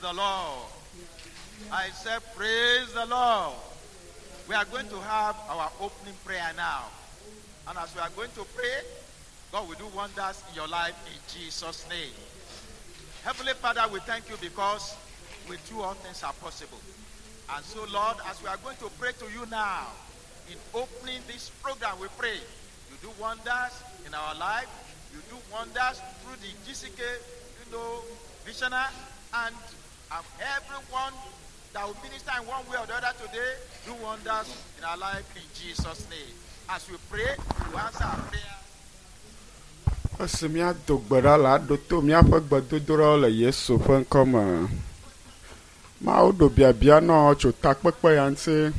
the Lord. I said, praise the Lord. We are going to have our opening prayer now. And as we are going to pray, God will do wonders in your life in Jesus' name. Heavenly Father, we thank you because with you all things are possible. And so, Lord, as we are going to pray to you now, in opening this program, we pray, you do wonders in our life. You do wonders through the GCK, visioner, and everyone that will minister in one way or the other today, do wonders in our life in Jesus' name. As we pray, you answer our prayer. Asimia dogbera la doto miaƒe gbedodora le Yesu ƒe ŋkɔme. Mawo do biabia nɔ tso takpekpe ya ŋuti.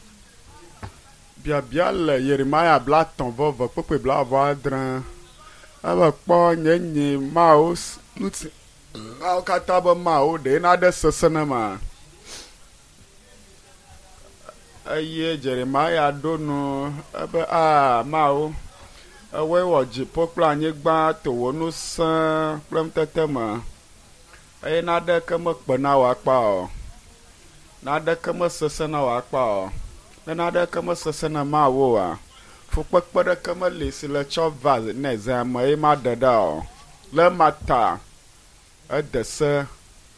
Biabia le Yeremia 3:9 kpekpe 27. Ebe kpɔ nye mawo nuti mawo katã be mawo ɖe naɖe sesẽ ma. Eye Jeremia ɖo nu ebe mawo ewe wɔ dziƒo kple anyigba to wo ŋusẽ kple ŋutete me. Eye naɖeke mekpe na wo akpa o. Naɖeke mesesẽ na wo akpa o. Ne naɖeke mesesẽ na mawo oa, fukpekpe ɖeke meli si le tsɔ va ne zea me eye maɖe ɖa o. Le mata ede se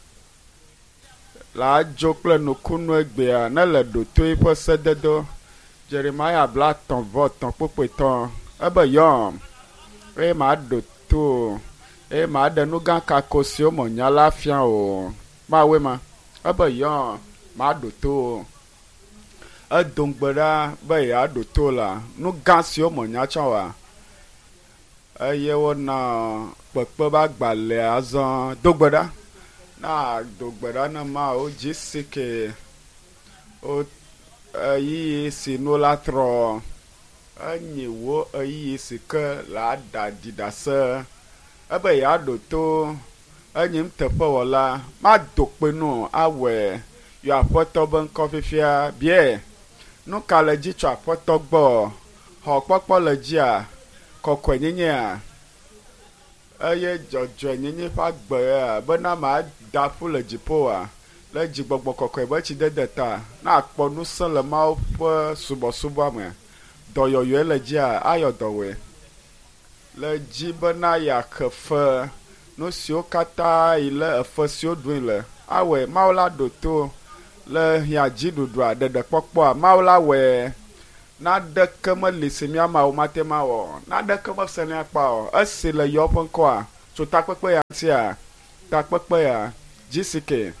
le adzo kple nukunu egbea ne le ɖoto ƒe sededo. Jeremia 3:9 kpekpetɔ ebe yɔm eye maɖo to eye maɖe nu gã kako siwo menya la fia o. Mawoe ma ebe yɔm maɖo to edo ŋgbe ɖa be yeaɖo to la nu gã siwo menya tsɔ wa. Eye wona kpekpe be agbalẽ azɔ dogbe ɖa na dogbe ɖa ne mawo GCK o eyiyi si no la trɔ enyi wo eyiyi si ke la da diɖase ebe yeaɖo to enyim teƒe wɔla mado kpenu awɔe yɔ aƒetɔ be ŋkɔ fifia bie nu ka le dzi tso aƒetɔ gbɔ xɔ kpɔkpɔ le dzia kɔkɔe nyenyea eye dzɔdzɔe nyenye ƒe agbe bena mada ƒu le dziƒoa le dzigbɔgbɔ kɔkɔe be tsidede ta na akpɔ ŋusẽ le mawo ƒe subɔsubɔ me. Dɔyɔyɔe le dzia ayɔ dɔwɔe le dzi bena yeaxe fe nu siwo katã yi le efe siwo ɖui le awɔe mawo la ɖo to le hiãdzi ɖuɖua ɖeɖekpɔkpɔa mawo la wɔe. Naɖeke meli si miamawo mate ma wɔ. Naɖeke mesenia kpa o. Esi le yewo ƒe ŋkɔa tso takpekpe ya ŋutia takpekpe ya GCK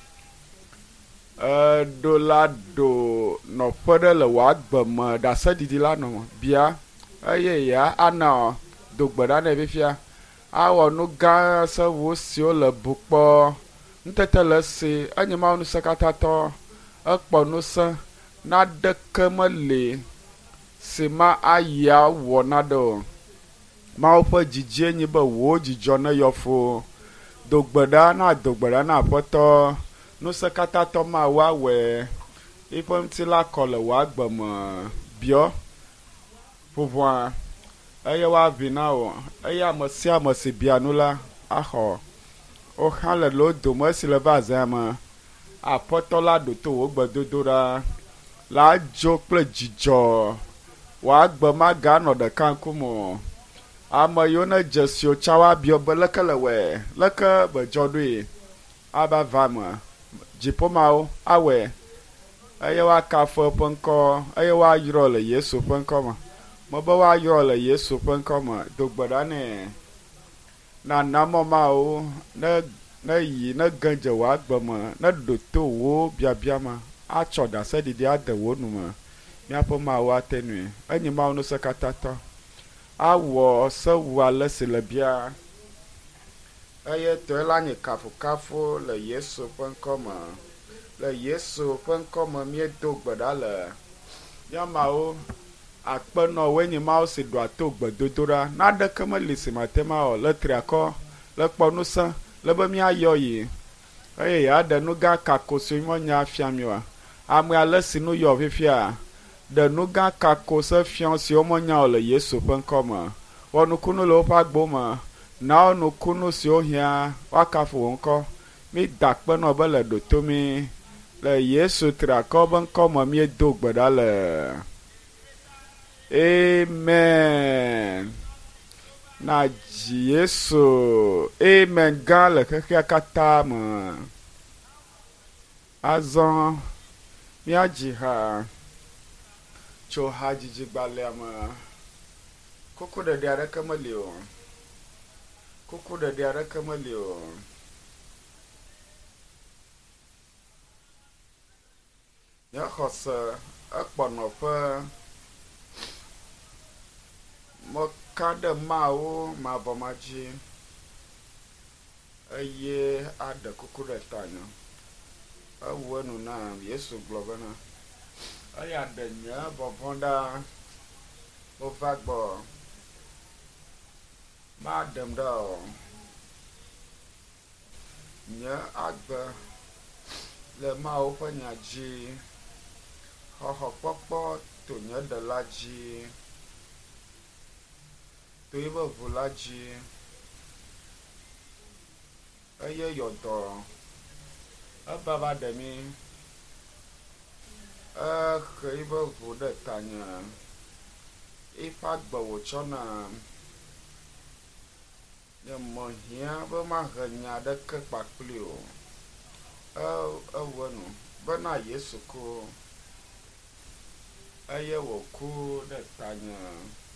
ɖo la ɖo nɔƒe ɖe le wò agbe me ɖaseɖiɖi la nɔ bia eye ya ana dogbe ɖa nɛ fifia awɔ nu gã sewo siwo le bu kpɔ ŋutete le esi enye mawo ŋusẽ katã tɔ ekpɔ ŋusẽ naɖeke meli si ma ayi awɔ naɖe o. Mawo ƒe dzidzie nyi be wò dzidzɔ ne yɔ foo. Dogbe ɖa na dogbe ɖa na aƒetɔ ŋusẽ katã tɔ ma wo awɔe yiƒe ŋuti la kɔ le wò agbe me biɔ ƒuƒua eye woavi na wo eye ame sia ame si bia nu la axɔ. Woxã le wo dome esi le va zea me aƒetɔ la ɖo to wò gbedodo ɖa la dzo kple dzidzɔ wò agbe maganɔ ɖeka ŋkume o. Ame yiwo ne dze siwo tsã woabiɔ be leke le wɔe leke be dzɔ ɖoe ava va me dziƒo mawo awɔe eye woakafu eƒe ŋkɔ eye woayrɔ le Yesu ƒe ŋkɔ me. Mebe woayrɔ le Yesu ƒe ŋkɔ me dogbe ɖa nɛ nana mɔ mawo ne yi ne ge dze wò agbe me ne ɖo to wo biabia me atsɔ ɖaseɖiɖi ade wo nu me míaƒe mawo ate nui enyi mawo ŋusẽ katã tɔ awɔ sewu ale si le bia eye tɔe la nye kafukafu le Yesu ƒe ŋkɔme. Le Yesu ƒe ŋkɔme míedo gbe ɖa le míamawo akpenɔwoe nye mawo si ɖoa to gbedodo ɖa naɖeke meli si mate ma wɔ le triakɔ le kpɔ ŋusẽ le be míayɔ yi eye yeaɖe nu gã kako si menya fia mi oa. Ame ale si nu yɔ fifia ɖe nu gã kako se fia siwo menya o le Yesu ƒe ŋkɔme. Wɔ nukunu le woƒe agbo me na wo nukunu siwo hiã woakafu wò ŋkɔ mi da kpe nɔ be le ɖoto mi le Yesu triakɔ be ŋkɔ me mi do gbe ɖa le amen na dzi Yesu amen gã le xexea katã me azɔ míadzi ha tso hadzidzi gbalẽa me kuku ɖeɖi aɖeke meli o kuku ɖeɖi aɖeke meli o nye xɔse ekpɔ nɔƒe meka ɖe mawo mavɔmadzi eye aɖe kuku ɖe tanye ewu enu na Yesu gblɔ bena eya ɖe nye vɔvɔ ɖa wova gbɔ maɖem ɖe o nye agbe le mawo ƒe nya dzi xɔxɔkpɔkpɔ to nye ɖela dzi to yibe ʋu la dzi eye yɔdɔ ebaba ɖe mi exe yibe ʋu ɖe tanye yiƒe agbe wòtsɔna nye mehia be mahe nya aɖeke kpakpli o ewu enu bena Yesu ku eye wòku ɖe tanye